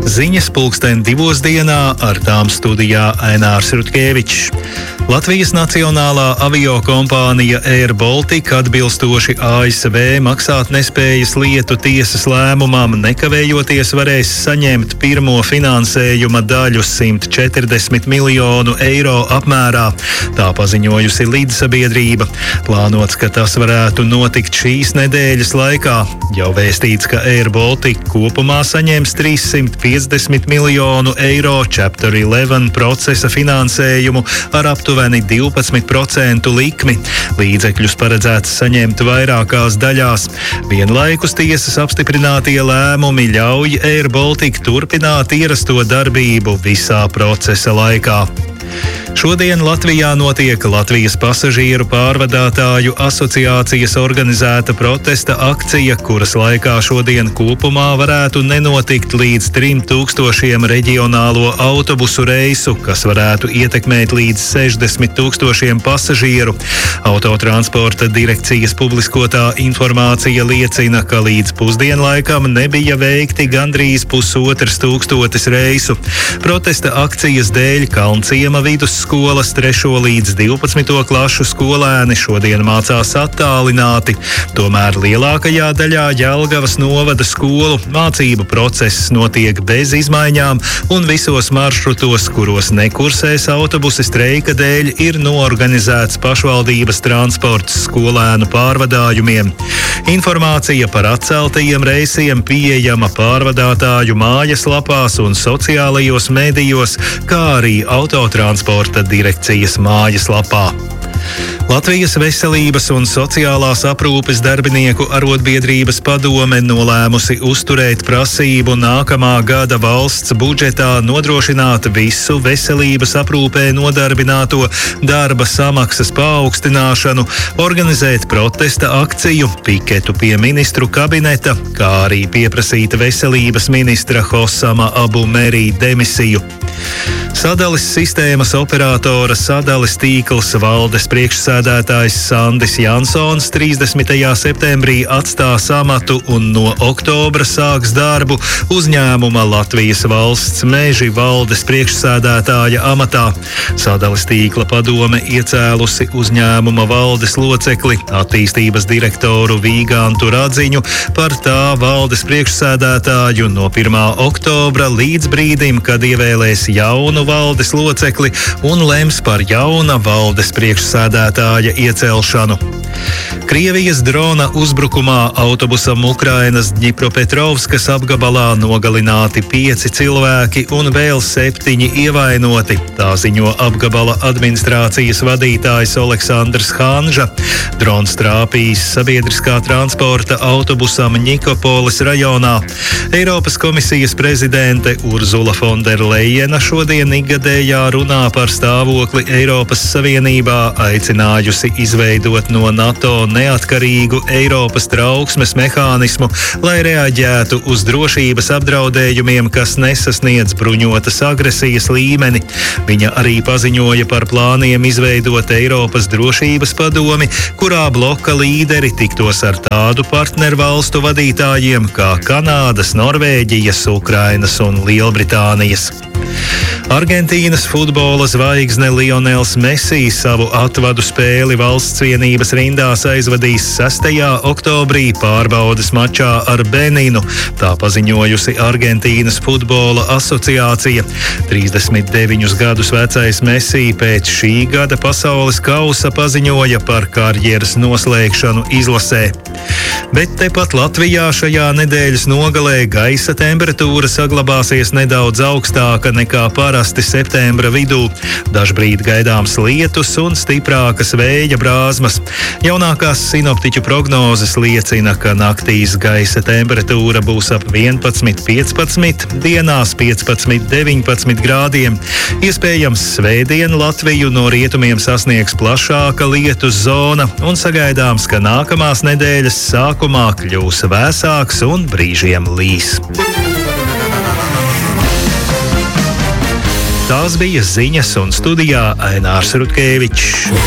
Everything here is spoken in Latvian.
Ziņas 2:00 dienā, ar tām studijā Ainārs Rutkevičs. Latvijas Nacionālā aviokompānija Air Baltica atbilstoši ASV maksātnespējas lietu tiesas lēmumam nekavējoties varēs saņemt pirmo finansējuma daļu 140 miljonu eiro apmērā. Tā paziņojusi līdzsabiedrība. Plānots, ka tas varētu notikt šīs nedēļas laikā. Jau vēstīts, ka Air Baltica kopumā saņems 350 miljonu eiro Chapter 11 procesa finansējumu ar aptuveni 12% likmi. Līdzekļus paredzēts saņemt vairākās daļās. Vienlaikus tiesas apstiprinātie lēmumi ļauj Air Baltica turpināt ierasto darbību visā procesa laikā. Šodien Latvijā notiek Latvijas pasažieru pārvadātāju asociācijas organizēta protesta akcija, kuras laikā šodien kopumā varētu nenotikt līdz 3000 reģionālo autobusu reisu, kas varētu ietekmēt līdz 60 000 pasažieru. Autotransporta direkcijas publiskotā informācija liecina, ka līdz pusdienlaikam nebija veikti gandrīz 1500 reisu. Protesta akcijas dēļ Kalnciema vidusskolas 3. līdz 12. klašu skolēni šodien mācās attālināti. Tomēr lielākajā daļā Jelgavas novada skolu mācību process notiek bez izmaiņām un visos maršrutos, kuros nekursēs autobusi streika dēļ, ir noorganizēts pašvaldības transports skolēnu pārvadājumiem. Informācija par atceltajiem reisiem pieejama pārvadātāju mājaslapās un sociālajos medijos, kā arī autotransporta direkcijas mājaslapā. Latvijas Veselības un sociālās aprūpes darbinieku arotbiedrības padome nolēmusi uzturēt prasību nākamā gada valsts budžetā nodrošināt visu veselības aprūpē nodarbināto darba samaksas paaugstināšanu, organizēt protesta akciju, piketu pie ministru kabineta, kā arī pieprasīt veselības ministra Hosama Abu Merī demisiju. Sadales sistēmas operatora Sadales tīkls valdes priekšsēdētājs Sandis Jansons 30. septembrī atstās amatu un no oktobra sāks darbu uzņēmuma Latvijas valsts meži valdes priekšsēdētāja amatā. Sadales tīkla padome iecēlusi uzņēmuma valdes locekli, attīstības direktoru Vīgantu Radziņu, par tā valdes priekšsēdētāju no 1. oktobra līdz brīdim, kad ievēlēs jaunu valdes locekli un lems par jauna valdes priekšsēdētāja iecelšanu. Krievijas drona uzbrukumā autobusam Ukrainas Dņipropetrovskas apgabalā nogalināti 5 cilvēki un vēl 7 ievainoti. Tā ziņo apgabala administrācijas vadītājs Oleksandrs Hanža. Drons trāpījis sabiedriskā transporta autobusam Ņikopolis rajonā. Eiropas komisijas prezidente Urzula Fonderlejena šodien ikgadējā runā par stāvokli Eiropas Savienībā, aicinājusi izveidot no NATO neatkarīgu Eiropas trauksmes mehānismu, lai reaģētu uz drošības apdraudējumiem, kas nesasniedz bruņotas agresijas līmeni. Viņa arī paziņoja par plāniem izveidot Eiropas drošības padomi, kurā bloka līderi tiktos ar tādu partnervalstu vadītājiem kā Kanādas, Norvēģijas, Ukrainas un Lielbritānijas. Argentīnas futbola zvaigzne Lionels Messi savu atvadu spēli valsts vienības rindās aizvadīs 6. oktobrī pārbaudes mačā ar Beninu. Tā paziņojusi Argentīnas futbola asociācija. 39 gadus vecais Messi pēc šī gada pasaules kausa paziņoja par karjeras noslēgšanu izlasē. Bet tepat Latvijā šajā nedēļas nogalē gaisa temperatūra saglabāsies nedaudz augstāka nekā parasti septembra vidū. Dažbrīd gaidāms lietus un stiprākas vēja brāzmas. Jaunākās sinoptiķu prognozes liecina, ka naktīs gaisa temperatūra būs ap 11–15, dienās 15–19 grādiem. Iespējams, svētdien Latviju no rietumiem sasniegs plašāka lietus zona un sagaidāms, ka nākamās nedēļas sākumā kļūs vēsāks un brīžiem līs. Tās bija ziņas un studijā Ainārs Rutkevičs.